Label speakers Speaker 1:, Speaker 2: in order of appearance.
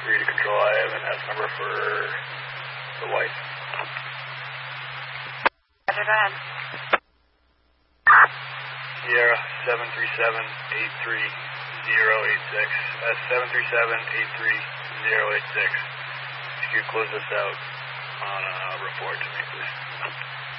Speaker 1: Read to control, I have an S number for the wife.
Speaker 2: Roger, go ahead.
Speaker 1: Sierra 737-83086. That's 737-83086. If you could close this out on a report to me, please.